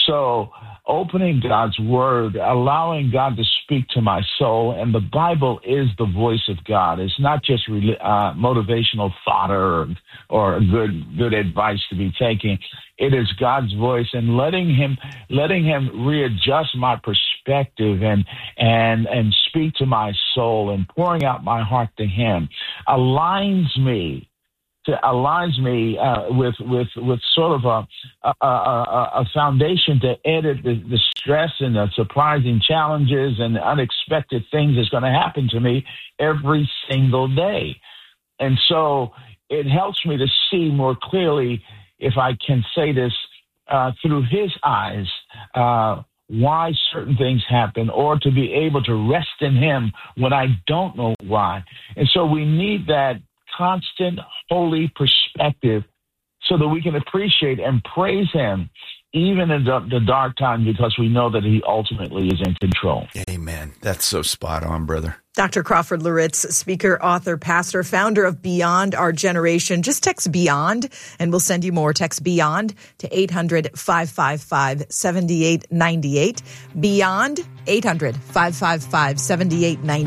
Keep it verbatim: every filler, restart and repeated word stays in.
so opening God's word, allowing God to speak to my soul, and the Bible is the voice of God. It's not just uh, motivational fodder or, or good good advice to be taken. It is God's voice, and letting him letting him readjust my perspective and and and speak to my soul and pouring out my heart to him aligns me. To aligns me uh, with with with sort of a a, a, a foundation to edit the, the stress and the surprising challenges and the unexpected things that's going to happen to me every single day. And so it helps me to see more clearly, if I can say this, uh, through his eyes, uh, why certain things happen, or to be able to rest in him when I don't know why. And so we need that constant holy perspective so that we can appreciate and praise him even in the, the dark times, because we know that he ultimately is in control. Amen. That's so spot on, brother. Doctor Crawford Loritts, speaker, author, pastor, founder of Beyond Our Generation. Just text BEYOND and we'll send you more. Text BEYOND to eight hundred, five five five, seven eight nine eight. BEYOND, eight hundred, five five five, seven eight nine eight.